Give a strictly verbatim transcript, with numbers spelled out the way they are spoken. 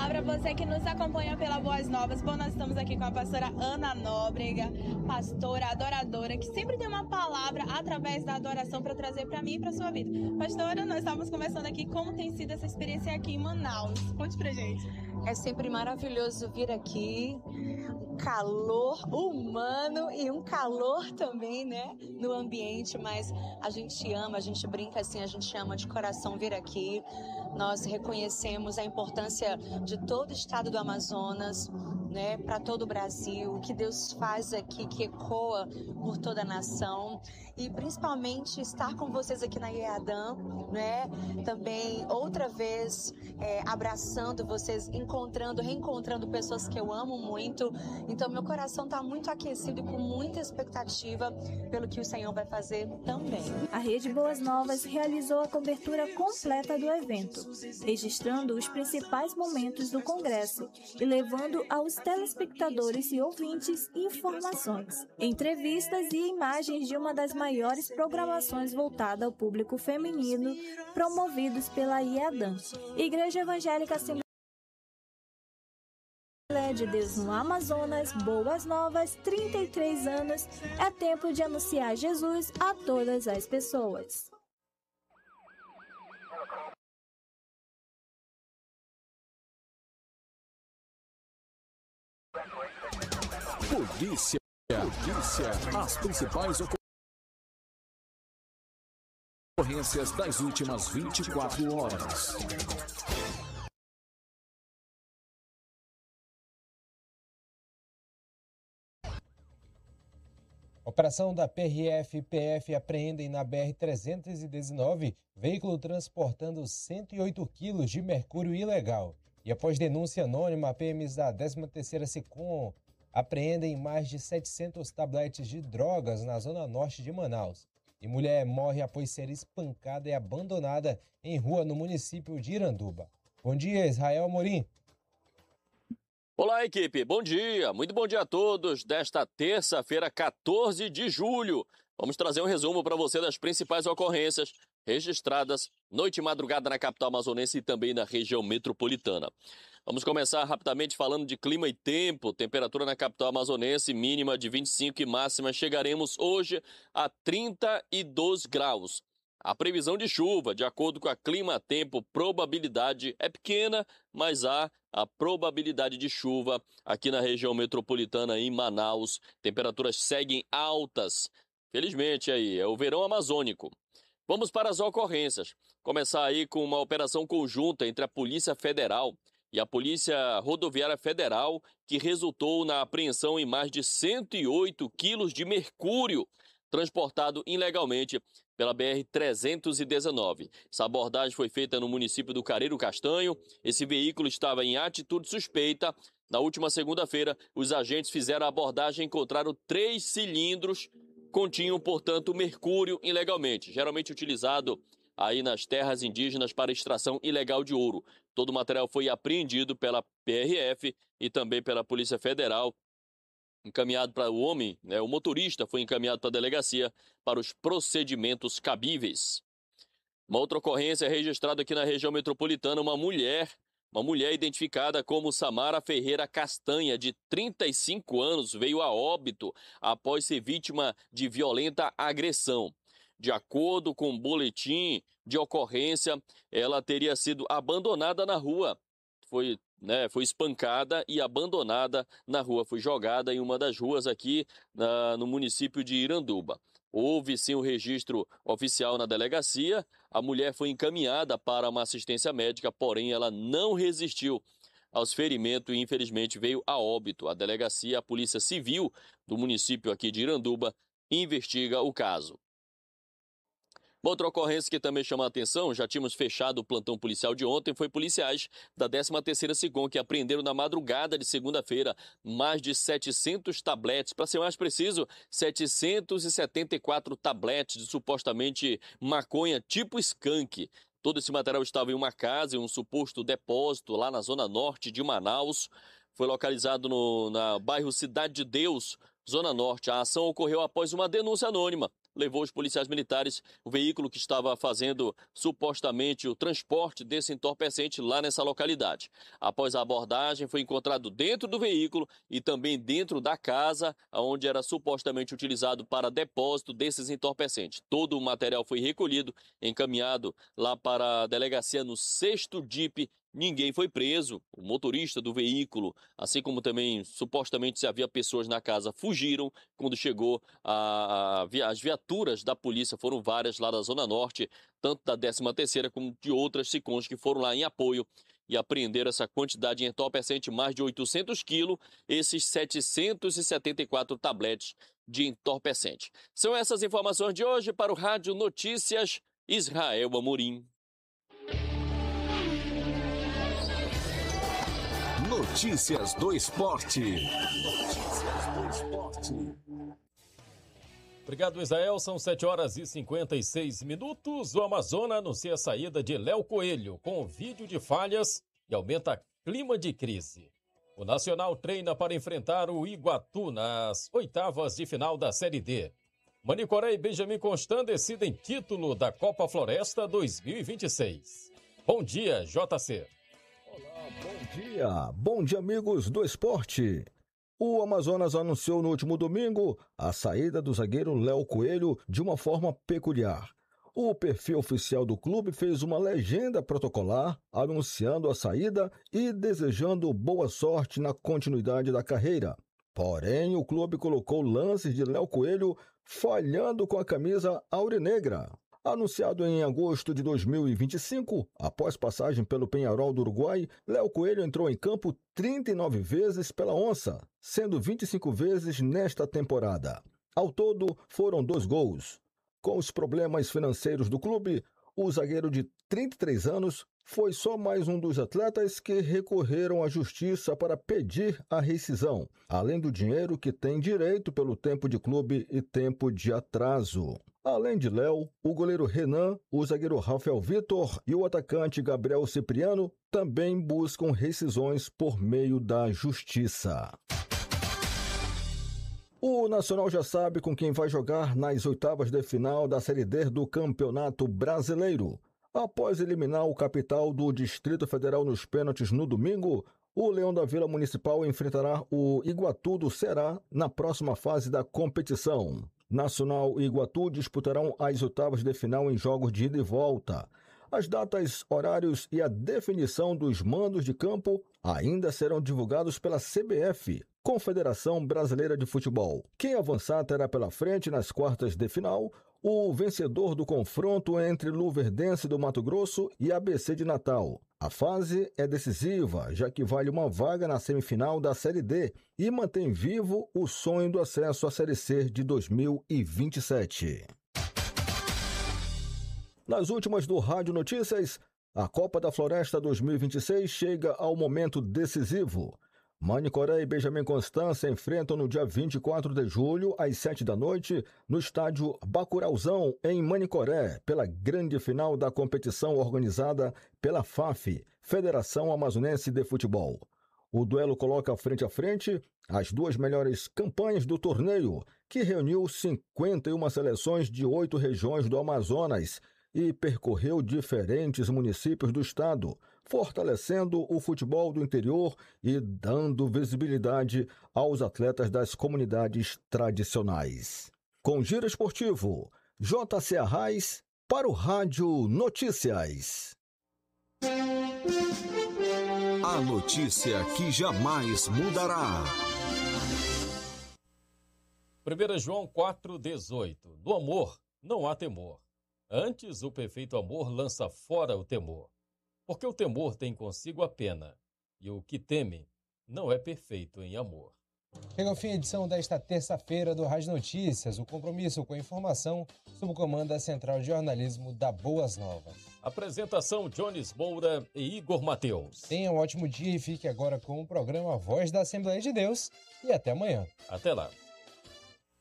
Olá para você que nos acompanha pela Boas Novas. Bom, nós estamos aqui com a pastora Ana Nóbrega, pastora adoradora, que sempre tem uma palavra através da adoração para trazer para mim e para sua vida. Pastora, nós estávamos conversando aqui como tem sido essa experiência aqui em Manaus. Conte pra gente. É sempre maravilhoso vir aqui, um calor humano e um calor também, né, no ambiente, mas a gente ama, a gente brinca assim, a gente ama de coração vir aqui. Nós reconhecemos a importância de todo o estado do Amazonas, né, para todo o Brasil, o que Deus faz aqui, que ecoa por toda a nação, e principalmente estar com vocês aqui na IEADAM, né, também outra vez é, abraçando vocês, encontrando, reencontrando pessoas que eu amo muito. Então meu coração está muito aquecido e com muita expectativa pelo que o Senhor vai fazer também. A Rede Boas Novas realizou a cobertura completa do evento, registrando os principais momentos do congresso e levando aos telespectadores e ouvintes informações, entrevistas e imagens de uma das maiores programações voltada ao público feminino promovidos pela IEADAM, Igreja Evangélica Assembleia de Deus no Amazonas. Boas Novas, trinta e três anos, é tempo de anunciar Jesus a todas as pessoas. Polícia. Polícia. As principais ocorrências das últimas vinte e quatro horas. Operação da P R F e P F apreendem na B R trezentos e dezenove veículo transportando cento e oito quilos de mercúrio ilegal. E após denúncia anônima, P Ms da décima terceira SECOM apreendem mais de setecentos tabletes de drogas na zona norte de Manaus. E mulher morre após ser espancada e abandonada em rua no município de Iranduba. Bom dia, Israel Amorim. Olá, equipe. Bom dia. Muito bom dia a todos desta terça-feira, quatorze de julho. Vamos trazer um resumo para você das principais ocorrências registradas noite e madrugada na capital amazonense e também na região metropolitana. Vamos começar rapidamente falando de clima e tempo. Temperatura na capital amazonense mínima de vinte e cinco e máxima chegaremos hoje a trinta e dois graus. A previsão de chuva, de acordo com a Clima Tempo, probabilidade é pequena, mas há a probabilidade de chuva aqui na região metropolitana em Manaus. Temperaturas seguem altas. Felizmente aí, é o verão amazônico. Vamos para as ocorrências. Começar aí com uma operação conjunta entre a Polícia Federal e a Polícia Rodoviária Federal, que resultou na apreensão em mais de cento e oito quilos de mercúrio transportado ilegalmente pela B R trezentos e dezenove. Essa abordagem foi feita no município do Careiro Castanho. Esse veículo estava em atitude suspeita. Na última segunda-feira, os agentes fizeram a abordagem e encontraram três cilindros, continham, portanto, mercúrio ilegalmente, geralmente utilizado aí nas terras indígenas para extração ilegal de ouro. Todo o material foi apreendido pela P R F e também pela Polícia Federal, encaminhado para o homem, né, o motorista foi encaminhado para a delegacia para os procedimentos cabíveis. Uma outra ocorrência é registrada aqui na região metropolitana, uma mulher, uma mulher identificada como Samara Ferreira Castanha, de trinta e cinco anos, veio a óbito após ser vítima de violenta agressão. De acordo com o boletim de ocorrência, ela teria sido abandonada na rua. Foi Né, foi espancada e abandonada na rua, foi jogada em uma das ruas aqui na, no município de Iranduba. Houve sim o registro oficial na delegacia, a mulher foi encaminhada para uma assistência médica, porém ela não resistiu aos ferimentos e infelizmente veio a óbito. A delegacia, a Polícia Civil do município aqui de Iranduba, investiga o caso. Outra ocorrência que também chama a atenção, já tínhamos fechado o plantão policial de ontem, foi policiais da décima terceira SECOM que apreenderam na madrugada de segunda-feira mais de setecentos tabletes, para ser mais preciso, setecentos e setenta e quatro tabletes de supostamente maconha tipo skunk. Todo esse material estava em uma casa, em um suposto depósito lá na zona norte de Manaus. Foi localizado no na bairro Cidade de Deus, Zona Norte. A ação ocorreu após uma denúncia anônima. levou os policiais militares, o veículo que estava fazendo supostamente o transporte desse entorpecente lá nessa localidade. Após a abordagem, foi encontrado dentro do veículo e também dentro da casa, onde era supostamente utilizado para depósito desses entorpecentes. Todo o material foi recolhido, encaminhado lá para a delegacia no sexto D I P. Ninguém foi preso. O motorista do veículo, assim como também supostamente se havia pessoas na casa, fugiram. Quando chegou a, a, as viaturas da polícia, foram várias lá da Zona Norte, tanto da décima terceira como de outras SICOMs que foram lá em apoio e apreenderam essa quantidade de entorpecente, mais de oitocentos quilos, esses setecentos e setenta e quatro tabletes de entorpecente. São essas informações de hoje para o Rádio Notícias Israel Amorim. Notícias do Esporte. Notícias do Esporte. Obrigado, Israel. São sete horas e cinquenta e seis minutos. O Amazonas anuncia a saída de Léo Coelho com vídeo de falhas e aumenta clima de crise. O Nacional treina para enfrentar o Iguatu nas oitavas de final da Série D. Manicoré e Benjamin Constant decidem título da Copa Floresta dois mil e vinte e seis. Bom dia, J C. Bom dia, bom dia amigos do esporte. O Amazonas anunciou no último domingo a saída do zagueiro Léo Coelho de uma forma peculiar. O perfil oficial do clube fez uma legenda protocolar anunciando a saída e desejando boa sorte na continuidade da carreira. Porém, o clube colocou lances de Léo Coelho falhando com a camisa aurinegra. Anunciado em agosto de dois mil e vinte e cinco, após passagem pelo Peñarol do Uruguai, Léo Coelho entrou em campo trinta e nove vezes pela Onça, sendo vinte e cinco vezes nesta temporada. Ao todo, foram dois gols. Com os problemas financeiros do clube, o zagueiro de trinta e três anos foi só mais um dos atletas que recorreram à justiça para pedir a rescisão, além do dinheiro que tem direito pelo tempo de clube e tempo de atraso. Além de Léo, o goleiro Renan, o zagueiro Rafael Vitor e o atacante Gabriel Cipriano também buscam rescisões por meio da justiça. O Nacional já sabe com quem vai jogar nas oitavas de final da Série D do Campeonato Brasileiro. Após eliminar o capital do Distrito Federal nos pênaltis no domingo, o Leão da Vila Municipal enfrentará o Iguatu do Ceará na próxima fase da competição. Nacional e Iguatu disputarão as oitavas de final em jogos de ida e volta. As datas, horários e a definição dos mandos de campo ainda serão divulgados pela C B F, Confederação Brasileira de Futebol. Quem avançar terá pela frente nas quartas de final o vencedor do confronto entre Luverdense do Mato Grosso e A B C de Natal. A fase é decisiva, já que vale uma vaga na semifinal da Série D e mantém vivo o sonho do acesso à Série C de dois mil e vinte e sete. Nas últimas do Rádio Notícias, a Copa da Floresta dois mil e vinte e seis chega ao momento decisivo. Manicoré e Benjamin Constant se enfrentam no dia vinte e quatro de julho, às sete da noite, no estádio Bacurauzão, em Manicoré, pela grande final da competição organizada pela F A F, Federação Amazonense de Futebol. O duelo coloca frente a frente as duas melhores campanhas do torneio, que reuniu cinquenta e uma seleções de oito regiões do Amazonas e percorreu diferentes municípios do estado, fortalecendo o futebol do interior e dando visibilidade aos atletas das comunidades tradicionais. Com Giro Esportivo, J C Arraes para o Rádio Notícias. A notícia que jamais mudará. primeiro João quatro, dezoito. No amor não há temor. Antes, o perfeito amor lança fora o temor. Porque o temor tem consigo a pena, e o que teme não é perfeito em amor. Chega ao fim a edição desta terça-feira do Rádio Notícias, o compromisso com a informação sob o comando da Central de Jornalismo da Boas Novas. Apresentação Jones Moura e Igor Mateus. Tenha um ótimo dia e fique agora com o programa Voz da Assembleia de Deus e até amanhã. Até lá.